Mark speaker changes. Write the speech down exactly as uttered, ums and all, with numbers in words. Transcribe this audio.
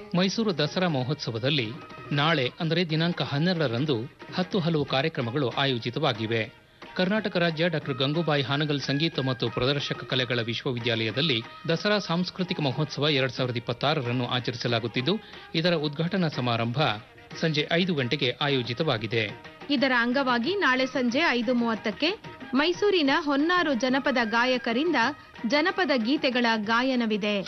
Speaker 1: ಮೈಸೂರು ದಸರಾ ಮಹೋತ್ಸವದಲ್ಲಿ ನಾಳೆ ಅಂದರೆ ದಿನಾಂಕ ಹನ್ನೆರಡರಂದು ಹತ್ತು ಹಲವು ಕಾರ್ಯಕ್ರಮಗಳು ಆಯೋಜಿತವಾಗಿವೆ. ಕರ್ನಾಟಕ ರಾಜ್ಯ ಡಾಕ್ಟರ್ ಗಂಗೂಬಾಯಿ ಹಾನಗಲ್ ಸಂಗೀತ ಮತ್ತು ಪ್ರದರ್ಶಕ ಕಲೆಗಳ ವಿಶ್ವವಿದ್ಯಾಲಯದಲ್ಲಿ ದಸರಾ ಸಾಂಸ್ಕೃತಿಕ ಮಹೋತ್ಸವ ಎರಡ್ ಸಾವಿರದ ಇಪ್ಪತ್ತಾರರನ್ನು ಆಚರಿಸಲಾಗುತ್ತಿದ್ದು, ಇದರ ಉದ್ಘಾಟನಾ ಸಮಾರಂಭ ಸಂಜೆ ಐದು ಗಂಟೆಗೆ ಆಯೋಜಿತವಾಗಿದೆ.
Speaker 2: ಇದರ ಅಂಗವಾಗಿ ನಾಳೆ ಸಂಜೆ ಐದು ಮೂವತ್ತಕ್ಕೆ ಮೈಸೂರಿನ ಹೊನ್ನಾರು ಜನಪದ ಗಾಯಕರಿಂದ ಜನಪದ ಗೀತೆಗಳ ಗಾಯನವಿದೆ.